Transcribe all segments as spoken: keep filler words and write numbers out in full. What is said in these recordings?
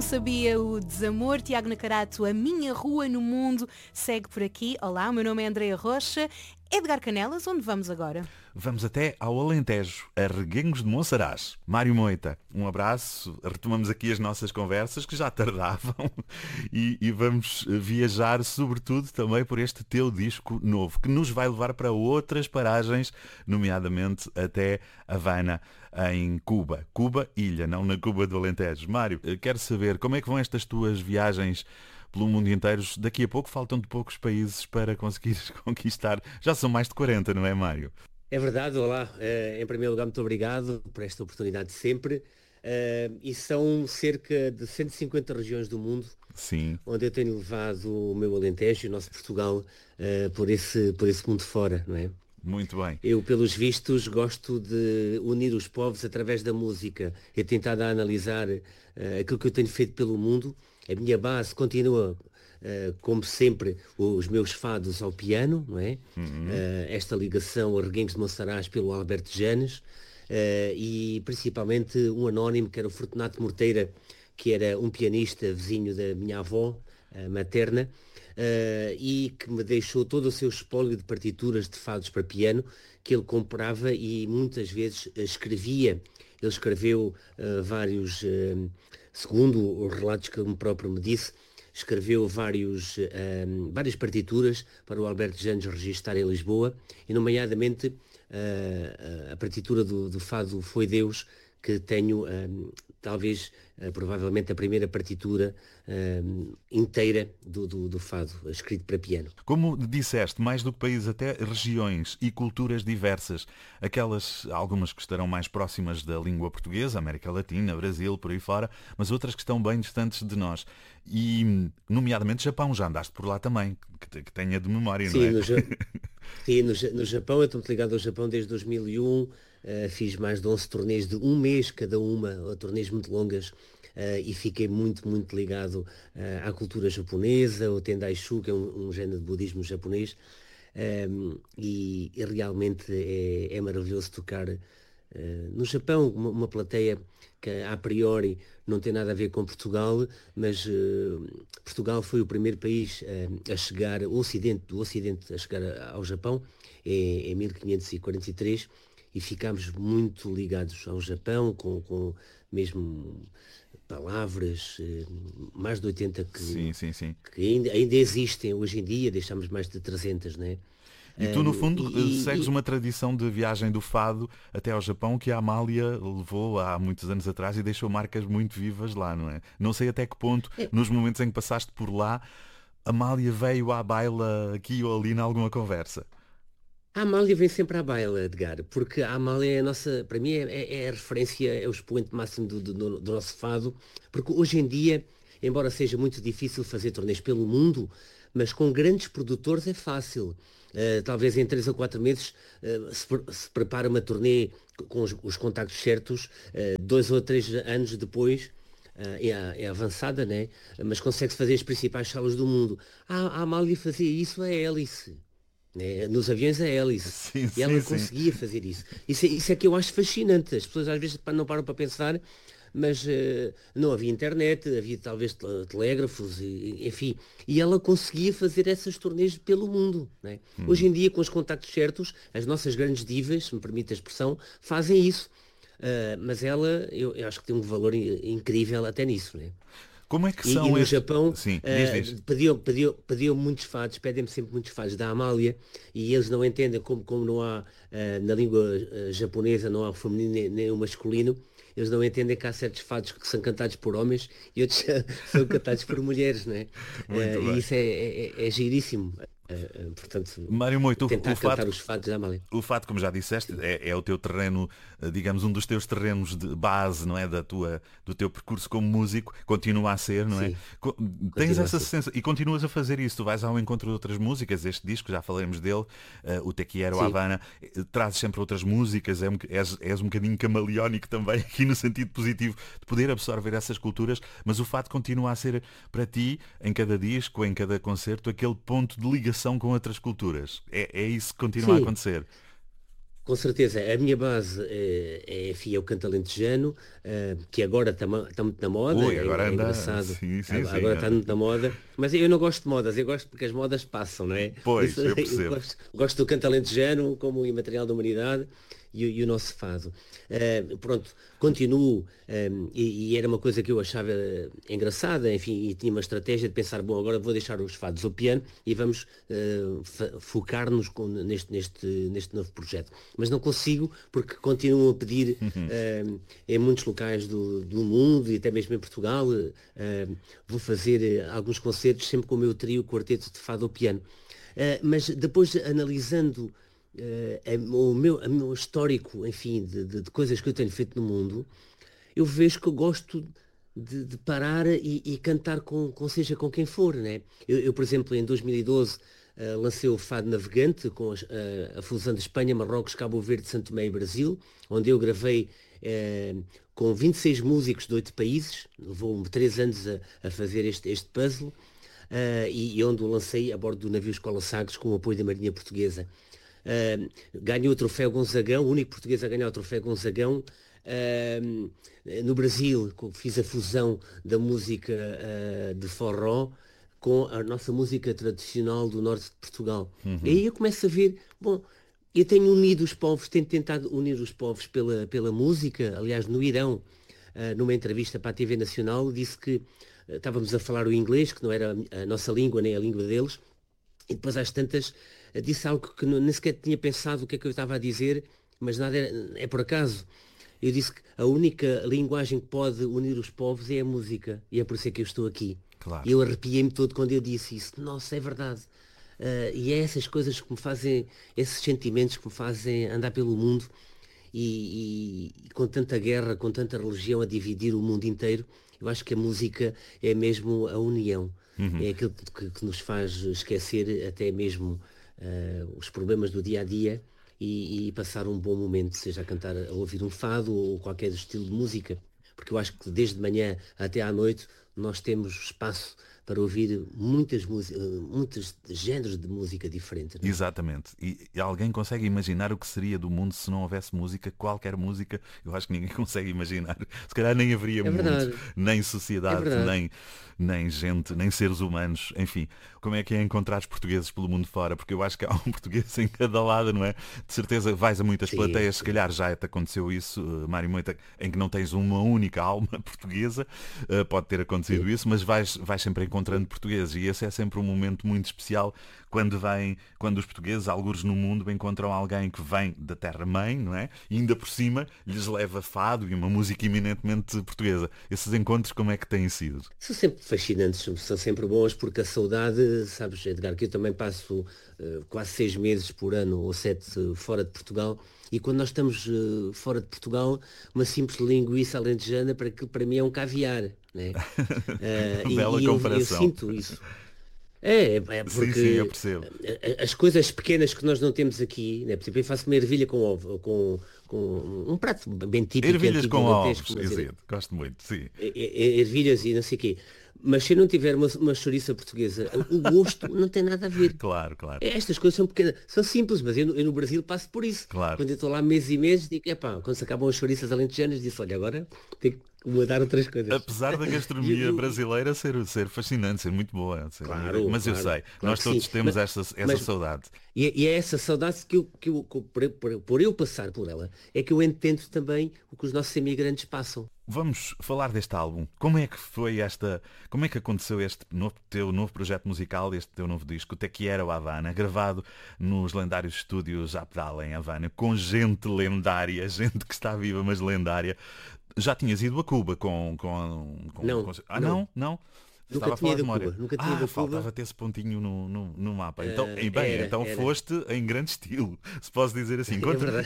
não sabia, o Desamor. Tiago Nacarato, A Minha Rua no Mundo, segue por aqui. Olá, o meu nome é Andreia Rocha. Edgar Canelas, onde vamos agora? Vamos até ao Alentejo, a Reguengos de Monsaraz. Mário Moita, um abraço. Retomamos aqui as nossas conversas, que já tardavam, e, e vamos viajar sobretudo também por este teu disco novo, que nos vai levar para outras paragens, nomeadamente até Havana, em Cuba. Cuba, ilha, não na Cuba do Alentejo. Mário, quero saber como é que vão estas tuas viagens pelo mundo inteiro. Daqui a pouco faltam-te poucos países para conseguires conquistar. Já são mais de quarenta, não é, Mário? É verdade, olá. Uh, em primeiro lugar, muito obrigado por esta oportunidade sempre. Uh, e são cerca de cento e cinquenta regiões do mundo. Sim. Onde eu tenho levado o meu Alentejo, o nosso Portugal, uh, por, esse, por esse mundo fora, não é? Muito bem. Eu, pelos vistos, gosto de unir os povos através da música. He tentado analisar uh, aquilo que eu tenho feito pelo mundo. A minha base continua, uh, como sempre, os meus fados ao piano, não é? Uhum. Uh, esta ligação a Reguengos de Monsaraz pelo Alberto Janes, uh, e principalmente um anónimo que era o Fortunato Morteira, que era um pianista vizinho da minha avó uh, materna, uh, e que me deixou todo o seu espólio de partituras de fados para piano, que ele comprava e muitas vezes uh, escrevia. Ele escreveu uh, vários... Uh, Segundo os relatos que ele próprio me disse, escreveu vários, um, várias partituras para o Alberto Janes registar em Lisboa, e nomeadamente uh, a partitura do, do fado Foi Deus, que tenho um, talvez, uh, provavelmente, a primeira partitura um, inteira do, do, do fado, escrito para piano. Como disseste, mais do que países, até regiões e culturas diversas. Aquelas, algumas que estarão mais próximas da língua portuguesa, América Latina, Brasil, por aí fora, mas outras que estão bem distantes de nós. E, nomeadamente, Japão, já andaste por lá também, que, que tenha de memória, Sim, não é? No, Sim, no, no Japão, eu estou-me ligado ao Japão desde dois mil e um. Uh, fiz mais de onze torneios de um mês cada uma, torneios muito longas, uh, e fiquei muito, muito ligado uh, à cultura japonesa, o Tendai-shu, que é um, um género de budismo japonês, um, e, e realmente é, é maravilhoso tocar uh, no Japão, uma, uma plateia que a priori não tem nada a ver com Portugal, mas uh, Portugal foi o primeiro país uh, a chegar, o Ocidente, do Ocidente a chegar ao Japão, em, em mil quinhentos e quarenta e três, e ficámos muito ligados ao Japão, com, com mesmo palavras, mais de oitenta que, sim, sim, sim. que ainda, ainda existem hoje em dia, deixámos mais de trezentas, não é? E tu, no fundo, um, e, segues e... uma tradição de viagem do fado até ao Japão que a Amália levou há muitos anos atrás e deixou marcas muito vivas lá, não é? Não sei até que ponto, é. nos momentos em que passaste por lá, a Amália veio à baila aqui ou ali em alguma conversa. A Amália vem sempre à baila, Edgar, porque a Amália é a nossa, para mim é, é a referência, é o expoente máximo do, do, do nosso fado, porque hoje em dia, embora seja muito difícil fazer torneios pelo mundo, mas com grandes produtores é fácil. Uh, talvez em três ou quatro meses uh, se, se prepara uma turnê com os, os contactos certos, uh, dois ou três anos depois. Uh, é, é avançada, né? Mas consegue-se fazer as principais salas do mundo. A, a Amália fazia isso a hélice. Né? Nos aviões a hélice. Sim, e ela sim, conseguia sim. fazer isso. Isso é, isso é que eu acho fascinante. As pessoas às vezes não param para pensar, mas uh, não havia internet, havia talvez telégrafos, e, enfim. E ela conseguia fazer essas turnês pelo mundo. Né? Hum. Hoje em dia, com os contactos certos, as nossas grandes divas, se me permite a expressão, fazem isso. Uh, mas ela, eu, eu acho que tem um valor incrível até nisso. Né? Como é que e, são e no este... Japão Sim, uh, diz, diz. Pediam, pediam, pediam muitos fados, pedem-me sempre muitos fados da Amália, e eles não entendem como, como não há, uh, na língua uh, japonesa, não há o feminino nem, nem o masculino, eles não entendem que há certos fados que são cantados por homens e outros são cantados por mulheres, não é? Uh, e isso é, é, é giríssimo. Uh, uh, portanto, Mário Moito, tentar o cantar fado, os fados da Amália. O fado, como já disseste, é, é o teu terreno, digamos, um dos teus terrenos de base, não é? Da tua, do teu percurso como músico, continua a ser, não é? Sim, Tens essa sensação, e continuas a fazer isso, tu vais ao encontro de outras músicas, este disco, já falamos dele, uh, o Te Quiero, Sim. Havana, trazes sempre outras músicas, é um, és, és um bocadinho camaleónico também, aqui no sentido positivo, de poder absorver essas culturas, mas o fado continua a ser, para ti, em cada disco, em cada concerto, aquele ponto de ligação com outras culturas. É, é isso que continua Sim. a acontecer. Com certeza, a minha base é, é, enfim, é o canto alentejano, eh, que agora está muito na moda, Ui, é, agora é anda. engraçado, Sim, sim, a- sim. agora está Anda. muito na moda, mas eu não gosto de modas, eu gosto porque as modas passam, não é? Por isso Pois, eu eu percebo. gosto, gosto do canto alentejano como imaterial da humanidade e, o e o nosso fado. Eh, pronto, continuo, eh, e, e era uma coisa que eu achava eh, engraçada, enfim, e tinha uma estratégia de pensar, bom, agora vou deixar os fados ao piano e vamos eh, fa- focar-nos com- neste, neste, neste novo projeto. Mas não consigo porque continuam a pedir eh, em muitos locais do, do mundo e até mesmo em Portugal. eh, vou fazer eh, alguns concertos sempre com o meu trio quarteto de fado ao piano. Eh, mas depois analisando eh, a- o meu, a meu histórico, enfim, de, de- de coisas que eu tenho feito no mundo, eu vejo que eu gosto de, de parar e, e cantar com, com seja com quem for, né? Eu, eu, por exemplo, em dois mil e doze eh, lancei o Fado Navegante com as- eh, a fusão de Espanha, Marrocos, Cabo Verde, Santo Tomé e Brasil, onde eu gravei eh, com vinte e seis músicos de oito países, levou-me três anos a, a fazer este, este puzzle, eh, e, e onde o lancei a bordo do navio Escola Sagres com o apoio da Marinha Portuguesa. Uh, ganhou o troféu Gonzagão, o único português a ganhar o troféu Gonzagão. Uh, no Brasil, co- fiz a fusão da música uh, de forró com a nossa música tradicional do norte de Portugal. E Uhum. aí eu começo a ver, bom, eu tenho unido os povos, tenho tentado unir os povos pela, pela música. Aliás, no Irão, uh, numa entrevista para a T V Nacional, disse que uh, estávamos a falar o inglês, que não era a nossa língua nem a língua deles, e depois às tantas eh, disse algo que não- nem sequer tinha pensado o que é que eu estava a dizer, mas nada era- é por acaso. Eu disse que a única linguagem que pode unir os povos é a música, e é por isso é que eu estou aqui. E Claro. eu arrepiei-me todo quando eu disse isso. Nossa, é verdade. Ah, e é essas coisas que me fazem, esses sentimentos que me fazem andar pelo mundo e, e- e com tanta guerra, com tanta religião a dividir o mundo inteiro, eu acho que a música é mesmo a união. Uhum. É aquilo que, que nos faz esquecer até mesmo ah, os problemas do dia a dia e, e passar um bom momento, seja a cantar, a ouvir um fado ou qualquer estilo de música. Porque eu acho que desde de manhã até à noite nós temos espaço para ouvir muitas músicas, muitos géneros de música diferentes, não é? Exatamente. E, e alguém consegue imaginar o que seria do mundo se não houvesse música, qualquer música? Eu acho que ninguém consegue imaginar. Se calhar nem haveria É mundo, verdade, nem é sociedade, verdade. nem, nem gente, nem seres humanos. Enfim, como é que é encontrar os portugueses pelo mundo fora? Porque eu acho que há um português em cada lado, não é? De certeza vais a muitas Sim, plateias, se sim. calhar já te aconteceu isso, eh, Mário Moita, em que não tens uma única alma portuguesa. Eh, pode ter acontecido Sim, isso, mas vais, vais sempre encontrando sim. portugueses e esse é sempre um momento muito especial quando vem, quando os portugueses, algures no mundo, encontram alguém que vem da terra-mãe, não é? E ainda por cima lhes leva fado e uma música eminentemente portuguesa. Esses encontros como é que têm sido? São sempre fascinantes, são sempre bons, porque a saudade, sabes, Edgar, que eu também passo eh, quase seis meses por ano ou sete eh, fora de Portugal, e quando nós estamos eh, fora de Portugal, uma simples linguiça alentejana para, que, para mim é um caviar, né? Eh, Bela e, e eu, eu comparação. sinto isso. É, é é Sim, sim, eu porque percebo. eh, as coisas pequenas que nós não temos aqui, né? Por exemplo, eu faço uma ervilha com ovo, com, com um prato bem típico e Ervilhas antigo do com Alentejo, ovos, mas exato. Gosto muito, sim. e- e- ervilhas e não sei o quê. Mas se eu não tiver uma, uma chouriça portuguesa, o gosto não tem nada a ver. Claro, claro, É, estas coisas são pequenas, são simples, mas eu, no eu no Brasil passo por isso. claro. Quando eu estou lá meses e meses, digo, epá, quando se acabam as chouriças alentejanas, disse, olha, agora tenho que mudar outras coisas. Apesar da E, gastronomia e- brasileira ser, ser fascinante, ser muito boa, ser- claro, mas eu claro, sei, claro nós que sim. todos temos Mas, essa, essa mas saudade. e, é e é essa saudade que eu, que eu que eu- por, por- por eu passar por ela, é que eu entendo também o que os nossos imigrantes passam. Vamos falar deste álbum. Como é que foi esta, como é que aconteceu este novo, teu novo projeto musical, este teu novo disco, Te Quiero Havana, gravado nos lendários estúdios Apdal em Havana, com gente lendária, gente que está viva, mas lendária. Já tinhas ido a Cuba com, com, com, Não, com... Ah, não. não, não. Nunca Estava a tinha falar de ido a memória. Cuba, nunca tinha ido Ah, a Cuba. faltava ter esse pontinho no, no, no mapa. Então, Ah, e bem, era, então era. foste em grande estilo, se posso dizer assim. É Conta, verdade.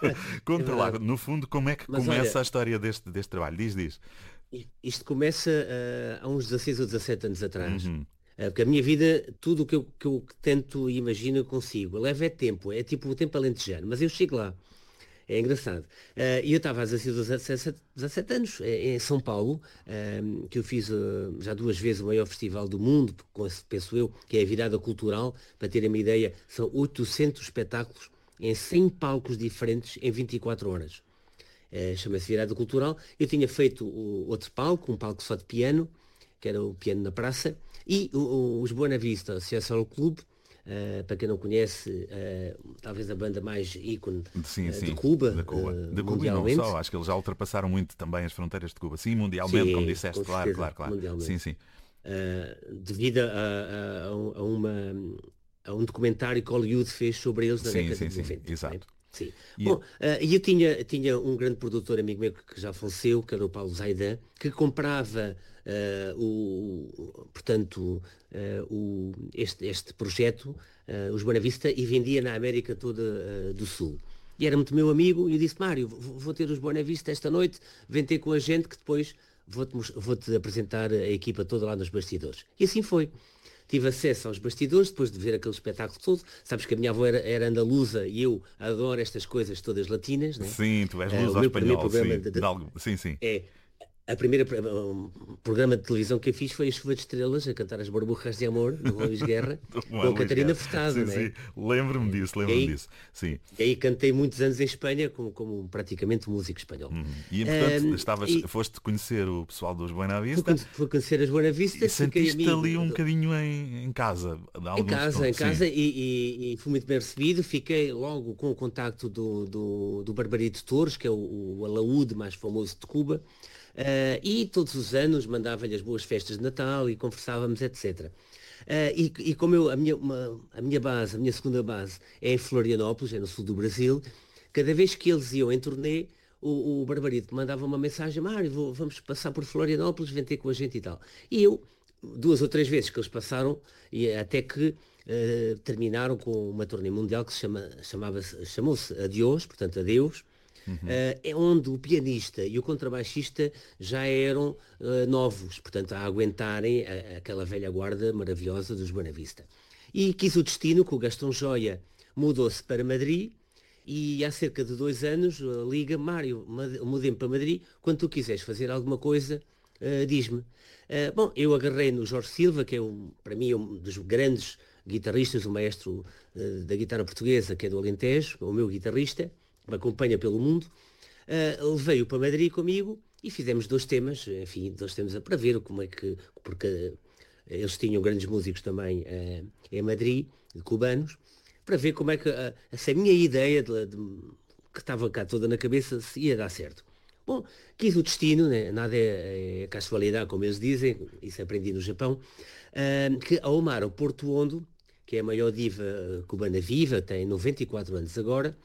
É conta lá, verdade. no fundo, como é que Mas começa olha, a história deste, deste trabalho? Diz, diz. i- isto começa ah, há uns dezasseis ou dezassete anos atrás. Uhum. Ah, porque a minha vida, tudo o que eu, que eu tento e imagino, eu consigo. Leva é tempo, é tipo o tempo alentejano, mas eu chego lá. É engraçado. Ah, E eu estava a dezassete dezassete anos eh, em São Paulo, ah, que eu fiz ah, já duas vezes o maior festival do mundo, com esse, penso eu, que é a virada cultural. Para terem uma ideia, são oitocentos espetáculos em cem palcos diferentes em vinte e quatro horas. Uh, chama-se Virada Cultural. Eu tinha feito o, outro palco, um palco só de piano, que era o Piano na Praça, e o, o, os Buena Vista Social Club, uh, para quem não conhece, uh, talvez a banda mais ícone sim, uh, sim, de Cuba, de Cuba. Uh, de Cuba e não só, acho que eles já ultrapassaram muito também as fronteiras de Cuba. Sim, mundialmente, sim, como disseste, com claro, certeza, claro, claro. mundialmente. Sim, sim. Uh, devido a, a, a, uma, a um documentário que Hollywood fez sobre eles na sim, década sim, de sim, noventa. exato. Né? Sim. E Bom, uh, eu tinha, tinha um grande produtor amigo meu que já faleceu, que era o Paulo Zaidan, que comprava uh, o, portanto, uh, o, este, este projeto, uh, os Buena Vista, e vendia na América toda uh, do Sul. E era muito meu amigo, e eu disse, Mário, vou, vou ter os Buena Vista esta noite, vem ter com a gente que depois vou-te, vou-te apresentar a equipa toda lá nos bastidores. E assim foi. Tive acesso aos bastidores, depois de ver aquele espetáculo todo. Sabes que a minha avó era, era andaluza e eu adoro estas coisas todas latinas, né? Sim, tu és Uh, luz o ao meu primeiro espanhol, programa sim. de, de, de algo... sim, sim. é a primeira um, programa de televisão que eu fiz foi a Chuva de Estrelas, a cantar as Borburras de Amor, do Luís Guerra, com a Catarina Furtado, sim, né? sim. Lembro-me disso, lembro-me disso. Sim. E aí cantei muitos anos em Espanha como, como praticamente músico espanhol. Uhum. E entretanto, Um, estavas, e foste conhecer o pessoal dos Buena fui, Vista fui conhecer as Buena Vista, e fiquei sentiste amigo. ali um do, bocadinho em, em casa. De Em alguns casa, tons. em casa, Sim. e, e- e fui muito bem recebido. Fiquei logo com o contacto do, do, do Barbarito Torres, que é o, o alaúde mais famoso de Cuba, eh, e todos os anos mandava-lhe as boas festas de Natal e conversávamos, etcétera. Eh, e, e como eu, a minha, uma- a minha base, a minha segunda base é em Florianópolis, é no sul do Brasil, cada vez que eles iam em turnê, o, o Barbarito mandava uma mensagem, Mário, vou- vamos passar por Florianópolis, vem ter com a gente e tal. E eu, duas ou três vezes que eles passaram, e até que eh, terminaram com uma turnê mundial que se chama, chamava-se, chamou-se Adiós, portanto Adeus, Uhum. eh, é onde o pianista e o contrabaixista já eram eh, novos, portanto a aguentarem a- aquela velha guarda maravilhosa dos Buena Vista. E quis o destino que o Gastão Joia mudou-se para Madrid, e há cerca de dois anos eh, liga Mário, mud- mudei-me para Madrid, quando tu quiseres fazer alguma coisa, eh, diz-me. Eh, bom, eu agarrei no Jorge Silva, que é um, para mim é um dos grandes guitarristas, o maestro eh, da guitarra portuguesa, que é do Alentejo, o meu guitarrista, que me acompanha pelo mundo. Eh, levei-o para Madrid comigo e fizemos dois temas, enfim, dois temas para ver como é que, porque eles tinham grandes músicos também eh, em Madrid, cubanos, para ver como é que a, essa minha ideia de, de- que estava cá toda na cabeça se ia dar certo. Bom, quis o destino, né? Nada é, é casualidade, como eles dizem, isso aprendi no Japão, ah, que a Omar Portuondo, que é a maior diva cubana viva, tem noventa e quatro anos agora,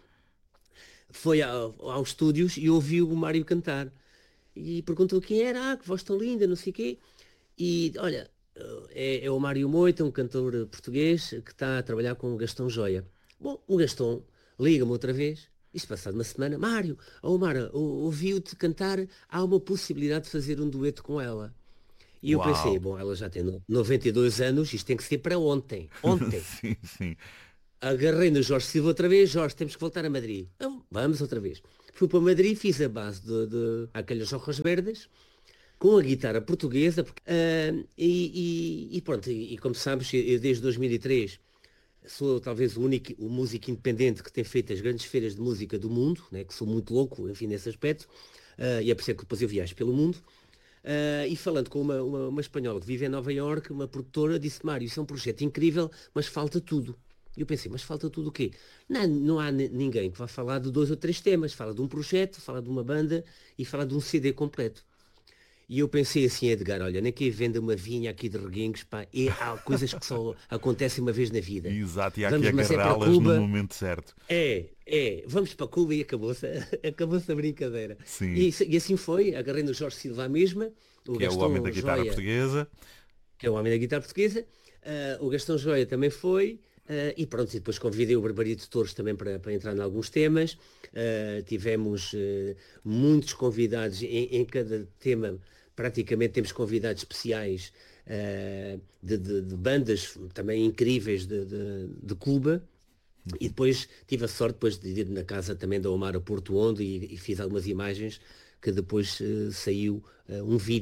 foi ao, aos estúdios e ouviu o Mário cantar. E perguntou quem era, ah, que voz tão linda, não sei o quê. E olha, é, é o Mário Moita, um cantor português que está a trabalhar com o Gastão Joia. Bom, o Gastão liga-me outra vez, isto passado uma semana, Mário, oh Mara, ou- ouviu-te cantar, há uma possibilidade de fazer um dueto com ela. E eu pensei, Uau! bom, ela já tem no- noventa e dois anos, isto tem que ser para ontem, ontem. Sim, sim. Agarrei no Jorge Silva outra vez, Jorge, temos que voltar a Madrid. Então, vamos outra vez. Fui para Madrid, fiz a base de, de aquelas hojas verdes, com a guitarra portuguesa, porque, ah, e, e- e pronto, e, e como sabes, eu desde dois mil e três sou talvez o único o músico independente que tem feito as grandes feiras de música do mundo, né, que sou muito louco, enfim, nesse aspecto, ah, e é por isso é que depois eu viajo pelo mundo. Ah, e falando com uma, uma, uma espanhola que vive em Nova Iorque, uma produtora, disse, Mário, isso é um projeto incrível, mas falta tudo. E eu pensei, mas falta tudo o quê? Não, não há ni- ninguém que vá falar de dois ou três temas, fala de um projeto, fala de uma banda e fala de um C D completo. E eu pensei assim, Edgar, olha, nem que venda uma vinha aqui de Reguengos, pá, e há coisas que só acontecem uma vez na vida. Exato, e há que Vamos, mas é para agarrá-las no Cuba, momento certo. é, é, vamos para Cuba e acabou-se, acabou-se a brincadeira. Sim, E, isso- e assim foi, agarrei no Jorge Silva à mesma, o que é o homem da Gastão guitarra Joia, portuguesa. que é o homem da guitarra portuguesa, ah, o Gastão Joia também foi, ah, e pronto, e depois convidei o Barbarito Torres também para, para entrar em alguns temas. Ah, tivemos eh, muitos convidados em, em cada tema, praticamente temos convidados especiais ah, de, de- de bandas também incríveis de, de, de Cuba. E depois tive a sorte depois de ir na casa também da Omar a Porto Ondo e, e fiz algumas imagens que depois eh, saiu eh, um vídeo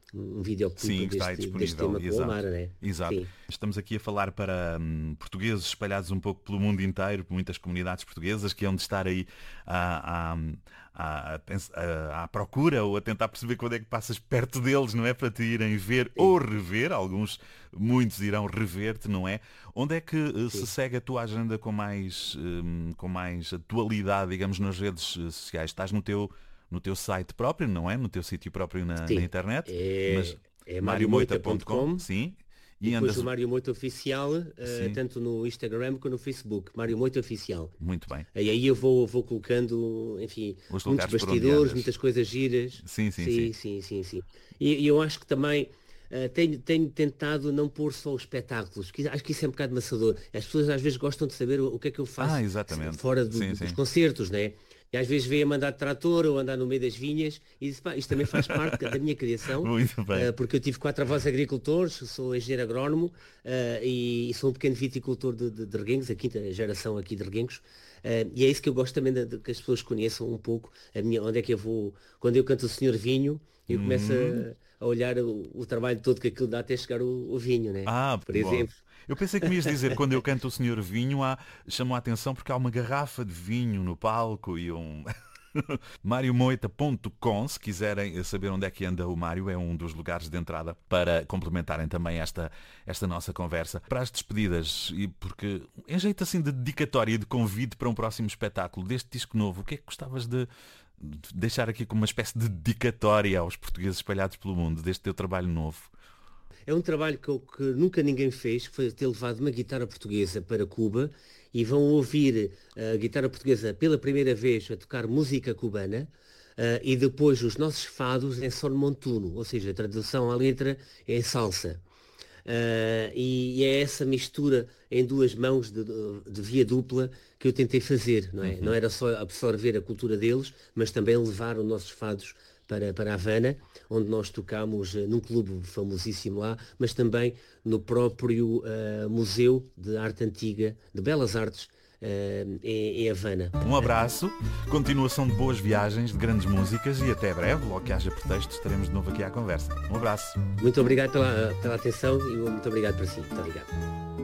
um videoclipe Sim, que está aí deste, deste disponível. tema com a Exato. Omar, né? Exato. Sim. Estamos aqui a falar para hum, portugueses espalhados um pouco pelo mundo inteiro, por muitas comunidades portuguesas que hão de estar aí à, à, à, à, à procura ou a tentar perceber quando é que passas perto deles, não é? Para te irem ver Sim. ou rever. Alguns, muitos irão rever-te, não é? Onde é que uh, se segue a tua agenda com mais, um, com mais atualidade, digamos, nas redes sociais? Estás no teu no teu site próprio, não é? No teu sítio próprio na, na internet. É, mas é mario moita ponto com. Sim. E, e depois andas... o Mário Moita Oficial, uh, tanto no Instagram como no Facebook. Mário Moita Oficial. Muito bem. E aí eu vou, vou colocando, enfim, muitos bastidores, muitas coisas giras. Sim, sim, sim. Sim, sim, sim, sim. E, e eu acho que também uh, tenho, tenho tentado não pôr só os espetáculos, que acho que isso é um bocado maçador. As pessoas às vezes gostam de saber o, o que é que eu faço ah, exatamente. fora do, sim, dos sim. concertos, né? E às vezes veio a mandar de trator ou andar no meio das vinhas e diz, pá, isto também faz parte da minha criação. Muito bem. Uh, porque eu tive quatro avós agricultores, sou engenheiro agrónomo uh, e, e sou um pequeno viticultor de, de, de Reguengos, a quinta geração aqui de Reguengos. Uh, e é isso que eu gosto também de, de que as pessoas conheçam um pouco a minha, onde é que eu vou. Quando eu canto o Senhor Vinho, eu hum. começo a, a olhar o, o trabalho todo que aquilo dá até chegar o, o vinho, né? Ah, por bom. exemplo. Eu pensei que me ias dizer, quando eu canto o Senhor Vinho, há, chamou a atenção porque há uma garrafa de vinho no palco e um... Mário Moita ponto com, se quiserem saber onde é que anda o Mário, é um dos lugares de entrada para complementarem também esta, esta nossa conversa. Para as despedidas, e porque em jeito assim de dedicatória e de convite para um próximo espetáculo deste disco novo, o que é que gostavas de deixar aqui como uma espécie de dedicatória aos portugueses espalhados pelo mundo, deste teu trabalho novo? É um trabalho que, eu, que nunca ninguém fez, que foi ter levado uma guitarra portuguesa para Cuba e vão ouvir a guitarra portuguesa pela primeira vez a tocar música cubana uh, e depois os nossos fados em son montuno, ou seja, a tradução à letra é salsa. Uh, e, e é essa mistura em duas mãos de, de via dupla que eu tentei fazer, não é? Uhum. Não era só absorver a cultura deles, mas também levar os nossos fados para, para a Havana, onde nós tocámos uh, num clube famosíssimo lá, mas também no próprio uh, Museu de Arte Antiga, de Belas Artes, uh, em, em Havana. Um abraço, continuação de boas viagens, de grandes músicas e até breve, logo que haja pretexto, estaremos de novo aqui à conversa. Um abraço. Muito obrigado pela, pela atenção e muito obrigado para si. Muito obrigado.